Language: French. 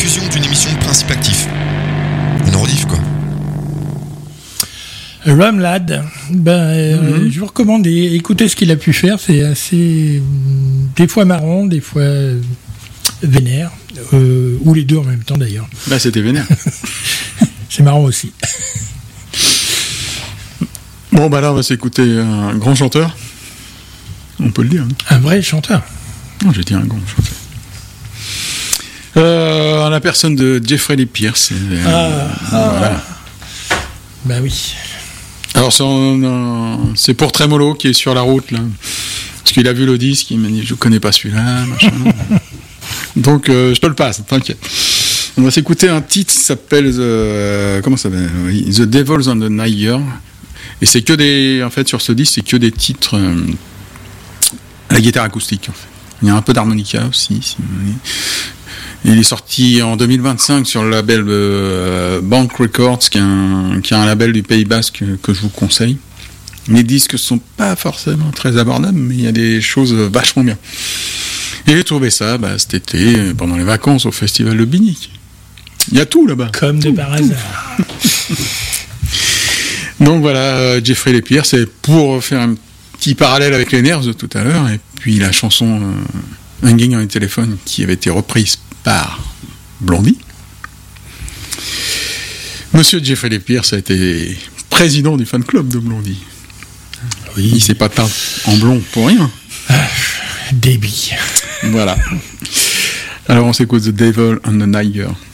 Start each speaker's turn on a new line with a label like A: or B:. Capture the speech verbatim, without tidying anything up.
A: rediffusion d'une émission de Principe Actif. Une rediff, quoi.
B: Rumlad, ben, euh, mm-hmm. je vous recommande d'écouter ce qu'il a pu faire. C'est assez, des fois marrant, des fois vénère, euh, ou les deux en même temps d'ailleurs.
C: Bah, c'était vénère.
B: C'est marrant aussi.
C: Bon, bah là, on va s'écouter un grand chanteur. On peut le dire. Hein.
B: Un vrai chanteur.
C: Non, j'ai dit un grand chanteur. Euh, la personne de Jeffrey Lee Pierce. Euh,
B: ah,
C: voilà.
B: ah. Bah oui.
C: Alors, c'est, un, c'est pour Tremolo qui est sur la route, là. Parce qu'il a vu le disque, il m'a dit, je connais pas celui-là, machin. Donc, euh, je te le passe, t'inquiète. On va s'écouter un titre qui s'appelle The, comment ça s'appelle The Devils on the Niger. Et c'est que des, en fait, sur ce disque, c'est que des titres euh, à la guitare acoustique, en fait. Il y a un peu d'harmonica aussi. Si il est sorti en deux mille vingt-cinq sur le label euh, Bank Records, qui est, un, qui est un label du Pays Basque que, que je vous conseille. Les disques ne sont pas forcément très abordables, mais il y a des choses vachement bien. Et j'ai trouvé ça bah, cet été, pendant les vacances, au festival de Binic. Il y a tout là-bas.
B: Comme de par hasard.
C: Donc voilà, Jeffrey Lee Pierce, c'est pour faire un petit parallèle avec les Nerves de tout à l'heure, et puis la chanson euh, Hanging on the Telephone qui avait été reprise par Blondie. Monsieur Jeffrey Lee Pierce a été président du fan club de Blondie. Oui. Il s'est pas teint en blond pour rien.
B: Ah, débit.
C: Voilà. Alors on s'écoute The Devil on the Niger.